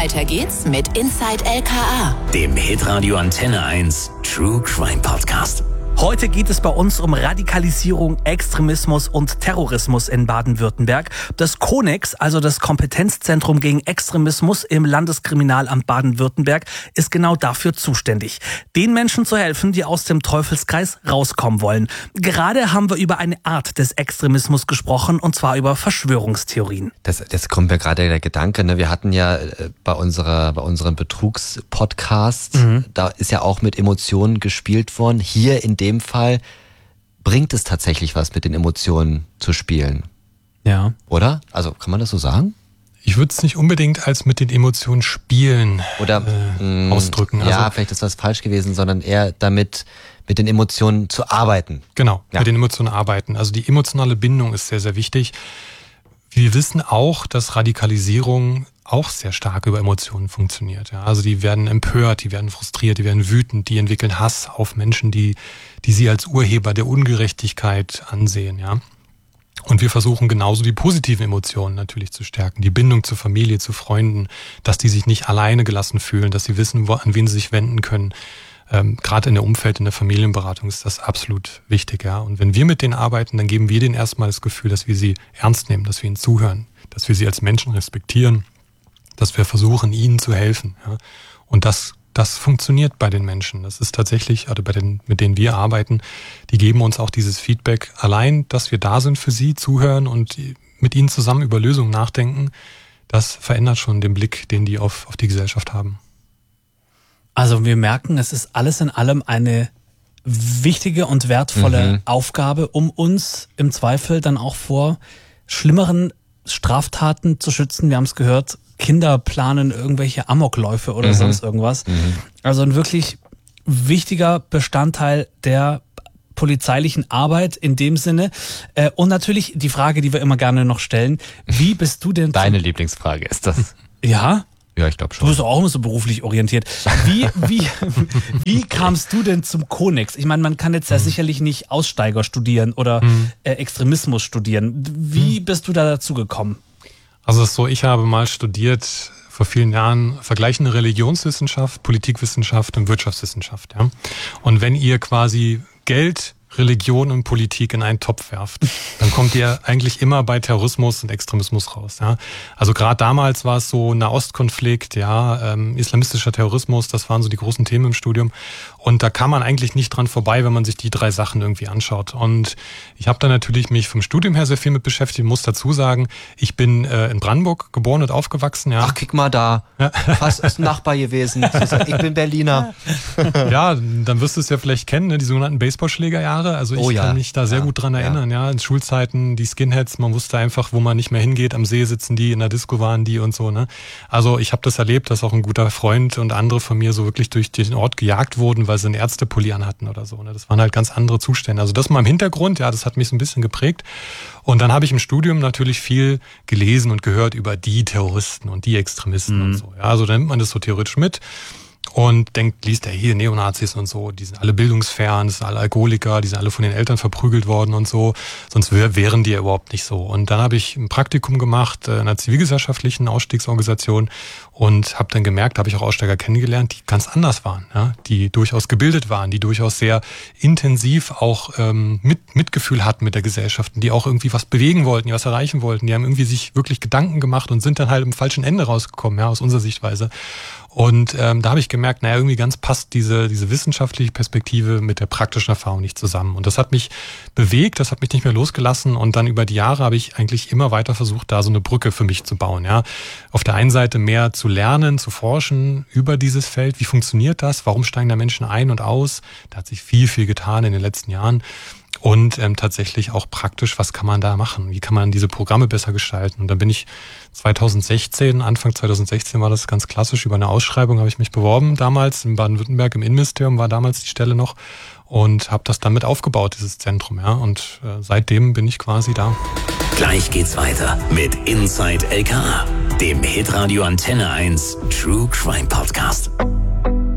Weiter geht's mit Inside LKA, dem Hitradio Antenne 1 True Crime Podcast. Heute geht es bei uns um Radikalisierung, Extremismus und Terrorismus in Baden-Württemberg. Das CONEX, also das Kompetenzzentrum gegen Extremismus im Landeskriminalamt Baden-Württemberg, ist genau dafür zuständig, den Menschen zu helfen, die aus dem Teufelskreis rauskommen wollen. Gerade haben wir über eine Art des Extremismus gesprochen, und zwar über Verschwörungstheorien. Das kommt mir gerade der Gedanke, ne? Wir hatten ja bei unserem Betrugspodcast, da ist ja auch mit Emotionen gespielt worden. Hier in dem Fall bringt es tatsächlich was, mit den Emotionen zu spielen. Ja. Oder? Also kann man das so sagen? Ich würde es nicht unbedingt als mit den Emotionen spielen oder ausdrücken. Ja, vielleicht ist das falsch gewesen, sondern eher damit mit den Emotionen zu arbeiten. Genau, ja. Mit den Emotionen arbeiten. Also die emotionale Bindung ist sehr, sehr wichtig. Wir wissen auch, dass Radikalisierung auch sehr stark über Emotionen funktioniert. Ja. Also die werden empört, die werden frustriert, die werden wütend, die entwickeln Hass auf Menschen, die sie als Urheber der Ungerechtigkeit ansehen. Ja. Und wir versuchen genauso die positiven Emotionen natürlich zu stärken, die Bindung zur Familie, zu Freunden, dass die sich nicht alleine gelassen fühlen, dass sie wissen, an wen sie sich wenden können. Gerade in der Umfeld, in der Familienberatung ist das absolut wichtig. Ja. Und wenn wir mit denen arbeiten, dann geben wir denen erstmal das Gefühl, dass wir sie ernst nehmen, dass wir ihnen zuhören, dass wir sie als Menschen respektieren, dass wir versuchen, ihnen zu helfen. Ja. Und das funktioniert bei den Menschen. Das ist tatsächlich, also mit denen wir arbeiten, die geben uns auch dieses Feedback. Allein, dass wir da sind für sie, zuhören und mit ihnen zusammen über Lösungen nachdenken, das verändert schon den Blick, den die auf die Gesellschaft haben. Also wir merken, es ist alles in allem eine wichtige und wertvolle Aufgabe, um uns im Zweifel dann auch vor schlimmeren Straftaten zu schützen. Wir haben es gehört, Kinder planen irgendwelche Amokläufe oder sonst irgendwas. Also ein wirklich wichtiger Bestandteil der polizeilichen Arbeit in dem Sinne. Und natürlich die Frage, die wir immer gerne noch stellen, wie bist du denn... Deine Lieblingsfrage ist das. Ja? Ja, ich glaube schon. Du bist auch immer so beruflich orientiert. Wie kamst du denn zum CONEX? Ich meine, man kann jetzt ja sicherlich nicht Aussteiger studieren oder Extremismus studieren. Wie bist du da dazu gekommen? Also es ist so, ich habe mal studiert vor vielen Jahren vergleichende Religionswissenschaft, Politikwissenschaft und Wirtschaftswissenschaft. Ja? Und wenn ihr quasi Geld, Religion und Politik in einen Topf werft, dann kommt ihr eigentlich immer bei Terrorismus und Extremismus raus. Ja? Also gerade damals war es so Nahostkonflikt, ja, islamistischer Terrorismus, das waren so die großen Themen im Studium. Und da kann man eigentlich nicht dran vorbei, wenn man sich die drei Sachen irgendwie anschaut. Und ich habe da natürlich mich vom Studium her sehr viel mit beschäftigt. Muss dazu sagen, ich bin in Brandenburg geboren und aufgewachsen. Ja. Ach, kick mal da. Ja. Fast ist ein Nachbar gewesen. Ich bin Berliner. Ja, dann wirst du es ja vielleicht kennen, ne? Die sogenannten Baseballschlägerjahre. Also ich kann mich da sehr gut dran erinnern. Ja. In Schulzeiten, die Skinheads, man wusste einfach, wo man nicht mehr hingeht. Am See sitzen die, in der Disco waren die und so. Ne? Also ich habe das erlebt, dass auch ein guter Freund und andere von mir so wirklich durch den Ort gejagt wurden, weil sie einen Ärztepulli anhatten oder so. Ne? Das waren halt ganz andere Zustände. Also das mal im Hintergrund, ja, das hat mich so ein bisschen geprägt. Und dann habe ich im Studium natürlich viel gelesen und gehört über die Terroristen und die Extremisten und so. Ja, also dann nimmt man das so theoretisch mit und liest hier Neonazis und so, die sind alle bildungsfern, das sind alle Alkoholiker, die sind alle von den Eltern verprügelt worden und so, sonst wären die ja überhaupt nicht so. Und dann habe ich ein Praktikum gemacht in einer zivilgesellschaftlichen Ausstiegsorganisation und habe dann gemerkt, habe ich auch Aussteiger kennengelernt, die ganz anders waren, ja? Die durchaus gebildet waren, die durchaus sehr intensiv auch Mitgefühl hatten mit der Gesellschaft, die auch irgendwie was bewegen wollten, die was erreichen wollten, die haben irgendwie sich wirklich Gedanken gemacht und sind dann halt im falschen Ende rausgekommen, ja, aus unserer Sichtweise. Und da habe ich gemerkt, irgendwie ganz passt diese wissenschaftliche Perspektive mit der praktischen Erfahrung nicht zusammen. Und das hat mich bewegt, das hat mich nicht mehr losgelassen. Und dann über die Jahre habe ich eigentlich immer weiter versucht, da so eine Brücke für mich zu bauen. Ja, auf der einen Seite mehr zu lernen, zu forschen über dieses Feld. Wie funktioniert das? Warum steigen da Menschen ein und aus? Da hat sich viel, viel getan in den letzten Jahren. Und tatsächlich auch praktisch, was kann man da machen? Wie kann man diese Programme besser gestalten? Und dann bin ich Anfang 2016 war das ganz klassisch, über eine Ausschreibung habe ich mich beworben, damals in Baden-Württemberg im Innenministerium war damals die Stelle noch und habe das dann mit aufgebaut, dieses Zentrum. Ja. Und seitdem bin ich quasi da. Gleich geht's weiter mit Inside LKA, dem Hitradio Antenne 1 True Crime Podcast.